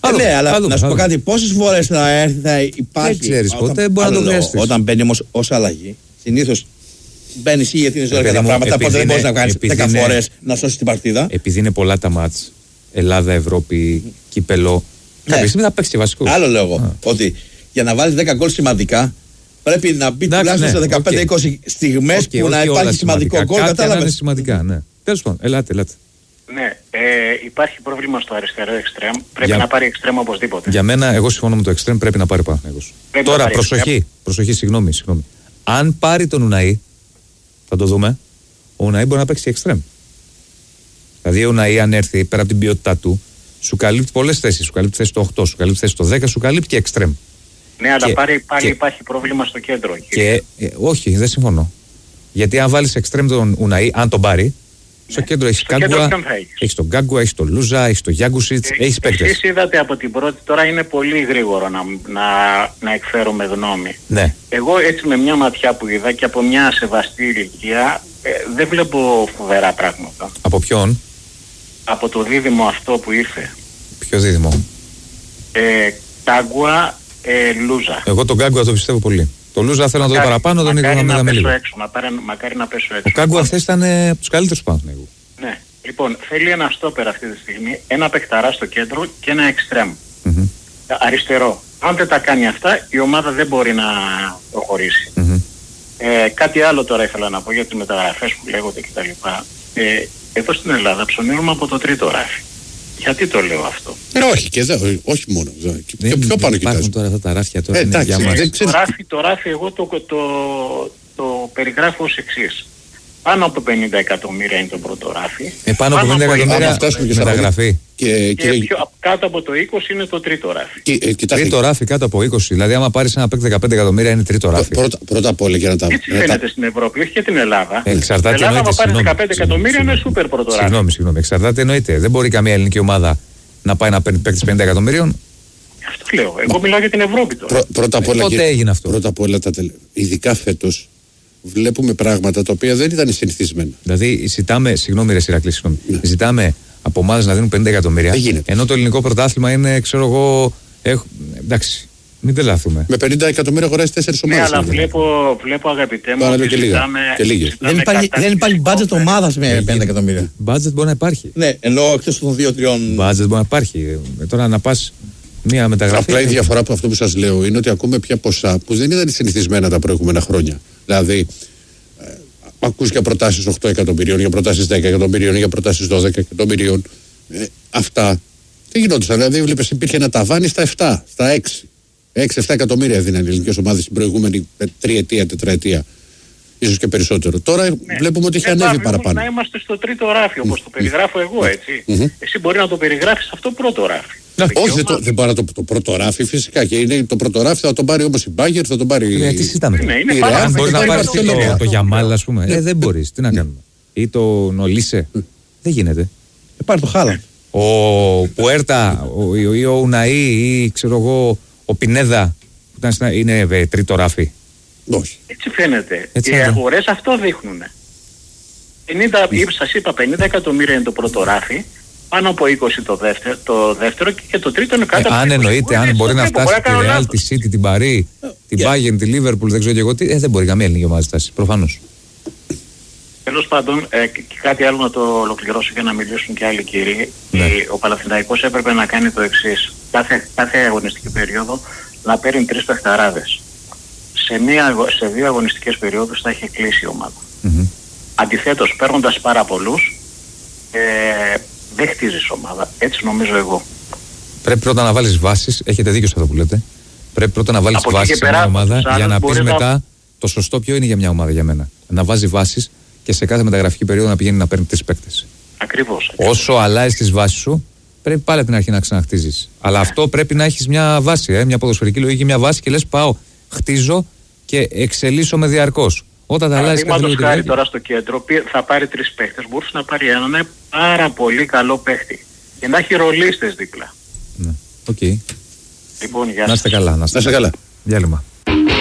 Ναι, αλλά να σου πω κάτι, πόσες φορές θα έρθει, θα υπάρχει. Δεν ξέρεις ποτέ, μπορεί να το χρειαστείς. Όταν μπαίνει όμως ως αλλαγή, συνήθως μπαίνει ή γιατί είναι ζώρια τα πράγματα, οπότε δεν μπορείς να κάνεις 10 φορές να σώσεις την παρτίδα. Επειδή είναι πολλά τα μάτς, Ελλάδα, Ευρώπη, κύπελο, κάποια στιγμή θα παίξει και βασικό. Άλλο λέω εγώ, ότι για να βάλεις 10 γκολ σημαντικά, πρέπει να μπει τουλάχιστον σε 15-20 στιγμές που να υπάρχει σημαντικό γκολ. Κατάλαβες. Είναι σημαντικά, ναι. Τέλος πάντων, ελάτε. Ναι, υπάρχει πρόβλημα στο αριστερό εξτρέμ. Πρέπει να πάρει εξτρέμ οπωσδήποτε. Για μένα, εγώ συμφωνώ με το εξτρέμ, πρέπει να πάρει Παναθηναϊκός. Τώρα, προσοχή, συγγνώμη. Αν πάρει τον Ουναή, θα το δούμε, ο Ουναή μπορεί να παίξει εξτρέμ. Δηλαδή, ο Ουναή, αν έρθει πέρα από την ποιότητά του, σου καλύπτει πολλές θέσεις. Σου καλύπτει θέση το 8, σου καλύπτει θέση το 10, σου καλύπτει και εξτρέμ. Ναι, αλλά πάλι υπάρχει πρόβλημα στο κέντρο. Όχι, δεν συμφωνώ. Γιατί αν βάλεις εξτρέμ τον Ουναή, αν τον πάρει, στο κέντρο έχεις Κάγκουα, έχεις τον Κάγκουα, έχεις τον Λούζα, έχεις τον Γιάγκουσιτς, έχεις παίκτες. Εσείς είδατε από την πρώτη, τώρα είναι πολύ γρήγορο να εκφέρουμε γνώμη. Ναι. Εγώ έτσι με μια ματιά που είδα και από μια σεβαστή ηλικία δεν βλέπω φοβερά πράγματα. Από ποιον? Από το δίδυμο αυτό που ήρθε. Ποιο δίδυμο? Κάγκουα, Λούζα. Εγώ τον Κάγκουα το πιστεύω πολύ. Το Λούζα θέλω να το δω παραπάνω, τον είδα να με λίγο. Μακάρι να πέσω έξω. Ο Κάγκουα χθες ήταν από τους καλύτερους πάνω. Ναι. Λοιπόν, θέλει ένα στόπερ αυτή τη στιγμή, ένα παικταρά στο κέντρο και ένα εξτρέμ. Αριστερό. Αν δεν τα κάνει αυτά, η ομάδα δεν μπορεί να προχωρήσει. Κάτι άλλο τώρα ήθελα να πω για τις μεταγραφές που λέγονται κτλ. Εδώ στην Ελλάδα ψωνίζουμε από το τρίτο ράφι. Γιατί το λέω αυτό? Όχι και εδώ, όχι μόνο. Και πιο πάνω υπάρχουν τώρα αυτά τα ράφια τώρα. Το ράφι εγώ το περιγράφω ως εξής. Πάνω από 50 εκατομμύρια είναι το πρώτο ράφι. Πάνω από 50 εκατομμύρια μεταγραφή. Και κάτω από το 20 είναι το τρίτο ράφι. Τρίτο ράφι κάτω από 20. Δηλαδή, άμα πάρεις ένα παίκτη 15 εκατομμύρια είναι τρίτο ράφι. Πρώτα απ' όλα για να τα. Έτσι φαίνεται στην Ευρώπη, όχι και την Ελλάδα. Εξαρτάται. Στην Ελλάδα, άμα πάρεις 15 εκατομμύρια είναι σούπερ πρώτο ράφι. Συγγνώμη. Εξαρτάται, εννοείται. Δεν μπορεί καμία ελληνική ομάδα να πάει να παίρνει παίκτη 50 εκατομμυρίων. Αυτό λέω. Εγώ μιλάω για την Ευρώπη τώρα. Πότε έγινε αυτό? Πρώτα απ' όλα, ειδικά φέτος, βλέπουμε πράγματα τα οποία δεν ήταν συνηθισμένα. Δηλαδή, ζητάμε, συγγνώμη, ρε Ηρακλή, ζητάμε από ομάδες να δίνουν 50 εκατομμύρια. Ενώ το ελληνικό πρωτάθλημα είναι, ξέρω εγώ. Εντάξει, μην τελάθουμε. Με 50 εκατομμύρια αγοράζει 4 ομάδες. Ναι, αλλά βλέπω αγαπητέ μου ότι δεν υπάρχει budget ομάδας με 50 εκατομμύρια. Budget μπορεί να υπάρχει. Ναι, ενώ εκτός των 2-3. Budget μπορεί να υπάρχει. Τώρα να πας μία μεταγραφή. Απλά η διαφορά από αυτό που σας λέω είναι ότι ακούμε πια ποσά που δεν ήταν συνηθισμένα τα προηγούμενα χρόνια. Δηλαδή, ακούς για προτάσεις 8 εκατομμυρίων, για προτάσεις 10 εκατομμυρίων, για προτάσεις 12 εκατομμυρίων. Αυτά δεν γινόντουσαν. Δηλαδή, έβλεπες υπήρχε ένα ταβάνι στα 7, στα 6. 6-7 εκατομμύρια έδιναν οι ελληνικές ομάδες στην προηγούμενη τριετία, τετραετία. Ίσως και περισσότερο. Τώρα βλέπουμε ότι έχει ανέβει παραπάνω. Να είμαστε στο τρίτο ράφι, όπως το περιγράφω εγώ, έτσι. Εσύ μπορεί να το περιγράφεις αυτό πρώτο ράφι. Όχι, δεν πάρει το πρώτο ράφι φυσικά. Και είναι το πρώτο ράφι, θα τον πάρει όμως η Μπάγκερ, θα τον πάρει. Γιατί συζητάμε. Αν μπορεί να πάρει το Γιαμάλ, ας πούμε. Δεν μπορεί. Τι να κάνουμε. Ή το Νολίσε. Δεν γίνεται. Πάρει το Χάλαντ. Ο Πουέρτα, ή ο Ουναή, ή ξέρω εγώ, ο Πινέδα, που είναι τρίτο ράφι. Όχι. Έτσι φαίνεται. Οι αγορές αυτό δείχνουν. Σας είπα 50 εκατομμύρια είναι το πρώτο ράφι. Πάνω από 20 το δεύτερο και το τρίτο είναι κάτω από 20. Αν εννοείται, αν μπορεί να φτάσει τη Real, τη City, την Παρί, την Bayern, τη Liverpool, δεν ξέρω και εγώ τι, δεν μπορεί καμία ελληνική ομάδα να φτάσει. Προφανώς. Τέλος πάντων, και κάτι άλλο να το ολοκληρώσω και να μιλήσουν και άλλοι κύριοι. Ο Παναθηναϊκός έπρεπε να κάνει το εξής. Κάθε αγωνιστική περίοδο να παίρνει 3 παιχταράδες. Σε 2 αγωνιστικές περίοδους θα έχει κλείσει η ομάδα. Αντιθέτως, παίρνοντας πάρα πολλούς, δεν χτίζεις ομάδα. Έτσι νομίζω εγώ. Πρέπει πρώτα να βάλεις βάσεις. Έχετε δίκιο σε αυτό που λέτε. Πρέπει πρώτα να βάλεις βάσεις σε μια ομάδα για να πεις μετά το σωστό ποιο είναι για μια ομάδα για μένα. Να βάζει βάσεις και σε κάθε μεταγραφική περίοδο να πηγαίνει να παίρνει 3 παίκτες. Ακριβώς. Όσο αλλάζεις τις βάσεις σου, πρέπει πάλι από την αρχή να ξαναχτίζεις. Αλλά αυτό πρέπει να έχεις μια βάση, μια ποδοσφαιρική λογική, μια βάση και λες πάω, χτίζω και εξελίσσομαι διαρκώς. Όταν τα αλλάζεις κάθε λίγο. Χάρη τώρα στο κέντρο θα πάρει 3 παίχτες, μπορούσε να πάρει έναν πάρα πολύ καλό παίχτη και να έχει ρολίστες δίπλα. Ναι, οκ. Λοιπόν, γεια σας. Να είστε καλά. Να είστε καλά. Διάλειμμα.